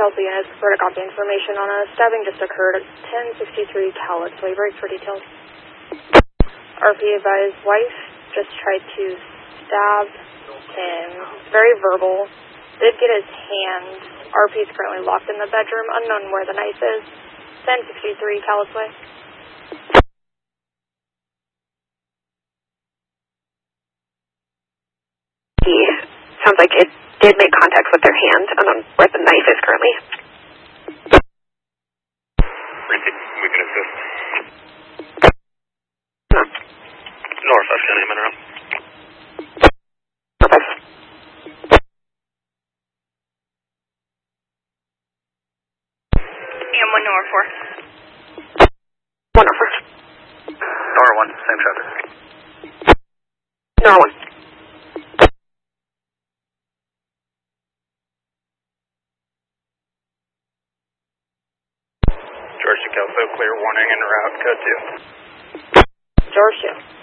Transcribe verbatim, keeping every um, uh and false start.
Kelso units, prefer to copy information on a stabbing just occurred at ten sixty-three Callixway. Break for details. R P advised wife just tried to stab him. Very verbal. Did get his hand. R P is currently locked in the bedroom. Unknown where the knife is. ten sixty-three Callixway. Sounds like it did make contact with their hand. Unknown where the knife is currently. We can assist. No. Northwest County Mineral. Northwest. And one Nor four. One Nor four. Nor one, same traffic. Nor one. George to Kelso, clear warning en route, code two. George two.